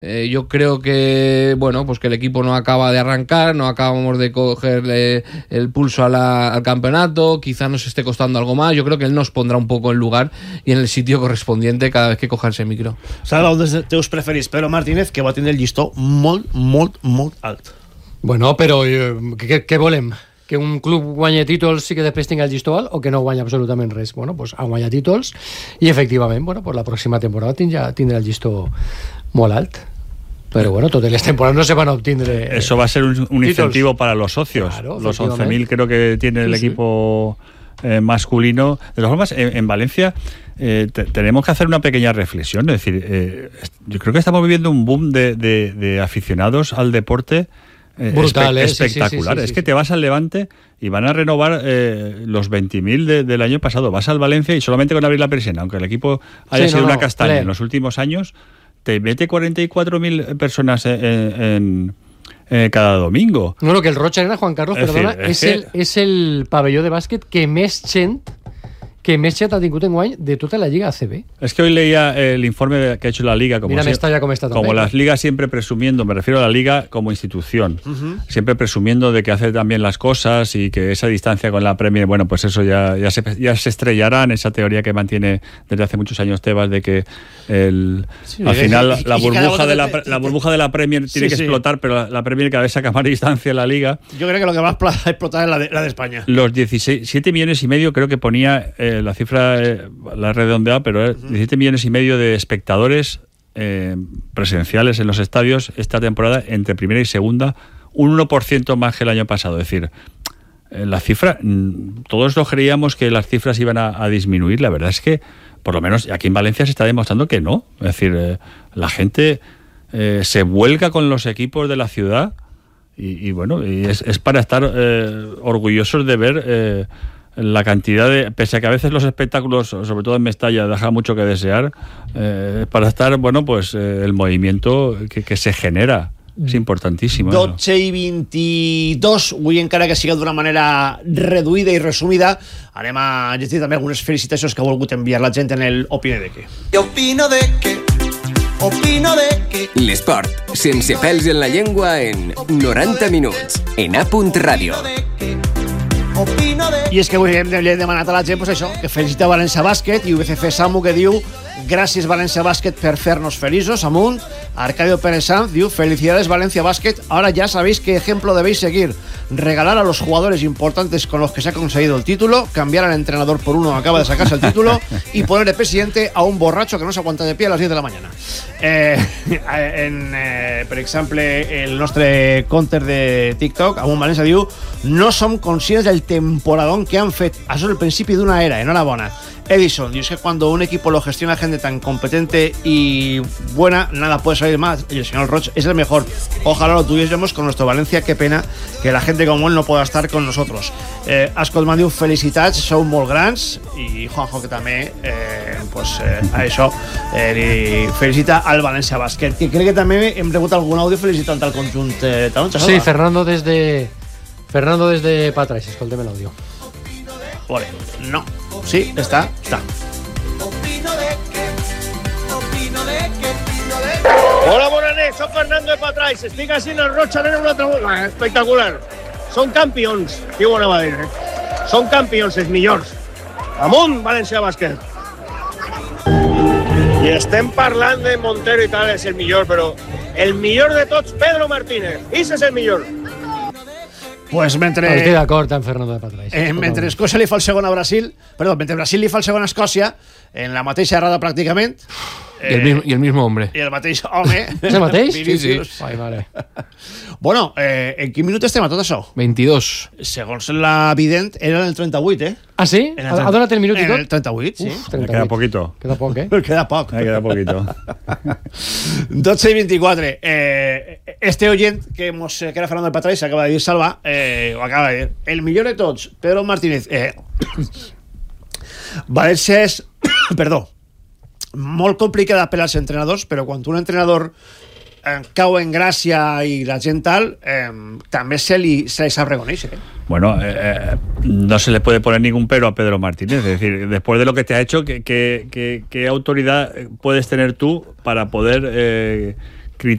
Yo creo que, bueno, pues que el equipo no acaba de arrancar, no acabamos de cogerle el pulso al campeonato, quizá nos esté costando algo más. Yo creo que él nos pondrá un poco en lugar y en el sitio correspondiente cada vez que coja ese micro. Saps un dels teus preferits, Pedro Martínez, que va tindre el llistó molt alt. Bueno, però què volem? Que un club guanya títols i que després tingui el llistó alt, o que no guanya absolutament res? Bueno, pues ha guanyat títols i efectivament, bueno, pues la pròxima temporada tindrà el llistó molt alt. Pero bueno, todas las temporadas no se van a obtener. Eso va a ser un incentivo para los socios. Claro, los 11.000 creo que tiene el equipo masculino. De todas formas, en Valencia tenemos que hacer una pequeña reflexión. Es decir, yo creo que estamos viviendo un boom de aficionados al deporte brutal, espectacular. Sí, es que te vas al Levante y van a renovar los 20.000 del año pasado. Vas al Valencia y solamente con abrir la persiana, aunque el equipo haya sido una castaña en los últimos años, te mete 44.000 personas en cada domingo. No, que el Rocha Arena, Juan Carlos, perdona, és el pavelló de bàsquet que més gent ha tingut enguany de tota la Lliga ACB. Es que hoy leía el informe que ha hecho la Liga, como las ligas siempre presumiendo, me refiero a la Liga como institución, siempre presumiendo de que hace también las cosas y que esa distancia con la Premier, bueno, pues eso ya se estrellará en esa teoría que mantiene desde hace muchos años Tebas de que al final la burbuja de la Premier tiene que explotar, pero la Premier cada vez saca más distancia en la Liga. Yo creo que lo que va a explotar es la de España. Los 17 millones y medio creo que ponía la cifra, la he redondeado, pero 17 millones y medio de espectadores presenciales en los estadios esta temporada entre primera y segunda, un 1% más que el año pasado. Es decir, la cifra, todos lo creíamos que las cifras iban a disminuir. La verdad es que, por lo menos aquí en Valencia se está demostrando que no. Es decir, la gente se vuelca con los equipos de la ciudad y bueno, y es para estar orgullosos de ver la cantidad de... Pese a que a veces los espectáculos, sobre todo en Mestalla, dejan mucho que desear, para estar, bueno, pues el movimiento que se genera és importantíssim. 12:22, avui encara que sigui d'una manera reduïda i resumida, anem a llegir també algunes felicitacions que ha volgut enviar la gent en el Opine de què. Opino de què. L'esport, sense pèls en la llengua, en 90 minuts, en A.Radio. I és que avui hem demanat a la gent, pues això, que felicita València Bàsquet, i UBCF Samu que diu: gràcies València Bàsquet per fer-nos feliços. Amunt. Arcadio Pérez Sanz diu: felicidades Valencia Basket, ahora ya sabéis qué ejemplo debéis seguir, regalar a los jugadores importantes con los que se ha conseguido el título, cambiar al entrenador por uno que acaba de sacarse el título y poner de presidente a un borracho que no se aguanta de pie a las 10 de la mañana. Per exemple, el nostre counter de TikTok, Amunt València, diu: no som conscients del temporadón que han fet, això és el principi d'una era, enhorabona. Edison, dice que cuando un equipo lo gestiona gente tan competente y buena, nada puede salir más. Y el señor Roch es el mejor. Ojalá lo tuviésemos con nuestro Valencia. Qué pena que la gente como él no pueda estar con nosotros. Ascoltman diu: felicitats, sou molt grans. I Juanjo, que també a això li felicita al València Bàsquet, que crec que també hem rebut algun àudio felicitant al conjunt taronja. Sí, Fernando desde Patrais, escoltem l'àudio. Vale, no. Sí, está. Hola, buenas noches, soy Fernando de Patrais. Estic així en el Roig Arena una altra volta. Espectacular. Són campions. Qué bona va dir, Són campions, els millors. Amunt, València Bàsquet. I estem parlant de Montero i tal, és el millor, però el millor de tots, Pedro Martínez. Ese és el millor. Pues mentre... Estic d'acord amb Fernando de Patrais. Mentre Escòcia li fa el segon a Brasil, mentre Brasil li fa el segon a Escòcia, en la mateixa errada pràcticament... Y el mismo hombre. I el mateix home. És el mateix? Sí. Ai, vale. Bueno, en quin minut estem a tot això? 22. Segons la vident, era en el 38, Ah, sí? Ha donat el minut i tot? En el 38, sí. Uf, 38. Queda poquito. Queda poc, Queda poc. Queda poquito. 12:24. Este oyent que era Fernando de Patrais, acaba de dir Salva, ho acaba de dir. El millor de tots, Pedro Martínez. València és... Perdó. Molt complicat per als entrenadors, però quan un entrenador cau en gràcia y la gent tal, també se li sap reconèixer. Bueno, no se le puede poner ningún pero a Pedro Martínez. Es decir, después de lo que te ha hecho, ¿qué autoridad puedes tener tú para poder